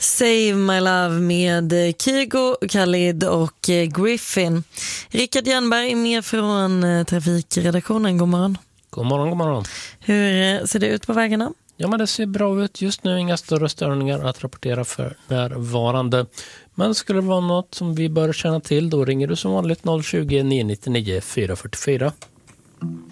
Save My Love med Kygo, Khalid och Griffin. Rickard Jernberg är med från trafikredaktionen. God morgon. God morgon, god morgon. Hur ser det ut på vägarna? Ja, men det ser bra ut. Just nu inga större störningar att rapportera för närvarande. Men skulle det vara något som vi bör känna till, då ringer du som vanligt 020 999 444.